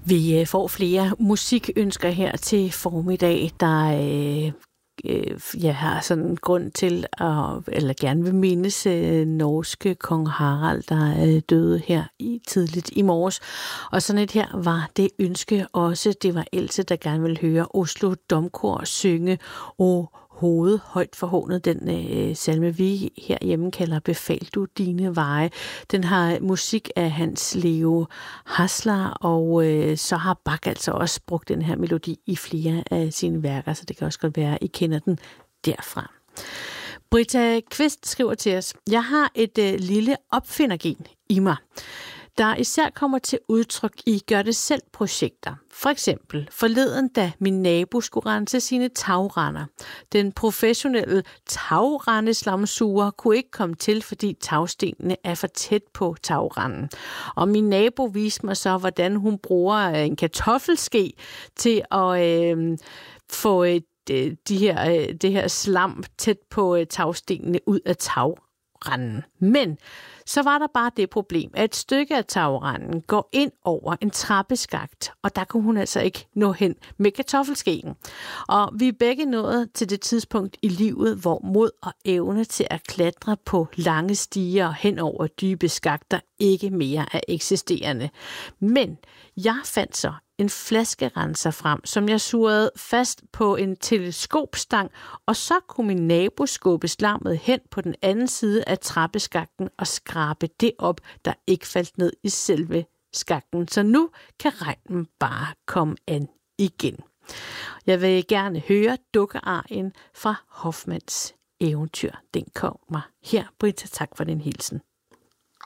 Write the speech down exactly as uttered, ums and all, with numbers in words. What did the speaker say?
Vi får flere musikønsker her til formiddag, der øh, øh, jeg har sådan en grund til at eller gerne vil mindes øh, norske kong Harald, der øh, døde her i tidligt i morges. Og sådan et her var det ønske også. Det var Else, der gerne ville høre Oslo Domkor synge og hoved højt forhånet, den øh, salme, vi herhjemme kalder Befal du dine veje. Den har musik af Hans Leo Hasler, og øh, så har Bach altså også brugt den her melodi i flere af sine værker, så det kan også godt være, at I kender den derfra. Britta Kvist skriver til os: Jeg har et øh, lille opfindergen i mig, der især kommer til udtryk i gør-det-selv-projekter. For eksempel forleden, da min nabo skulle rense sine tagrender. Den professionelle tagrendeslamsuger kunne ikke komme til, fordi tagstenene er for tæt på tagrenden. Og min nabo viste mig så, hvordan hun bruger en kartoffelske til at øh, få øh, de her, øh, det her slam tæt på øh, tagstenene ud af tagrenden. Men så var der bare det problem, at et stykke af tagrenden går ind over en trappeskakt, og der kunne hun altså ikke nå hen med kartoffelskeen. Og vi er begge nået til det tidspunkt i livet, hvor mod og evne til at klatre på lange stiger hen over dybe skakter ikke mere er eksisterende. Men jeg fandt så en flaskerenser frem, som jeg surrede fast på en teleskopstang, og så kunne min nabo skubbe slammet hen på den anden side af trappeskakten og skrabe det op, der ikke faldt ned i selve skakten. Så nu kan regnen bare komme an igen. Jeg vil gerne høre dukkearien fra Hoffmanns eventyr. Den kommer her. Britta, tak for din hilsen.